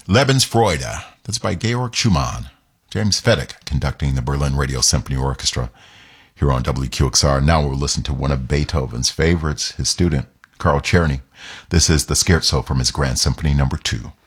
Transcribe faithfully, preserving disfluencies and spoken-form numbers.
Lebensfreude. That's by Georg Schumann. James Fedek conducting the Berlin Radio Symphony Orchestra here on W Q X R. Now we'll listen to one of Beethoven's favorites, his student, Carl Czerny. This is the Scherzo from his Grand Symphony Number Two.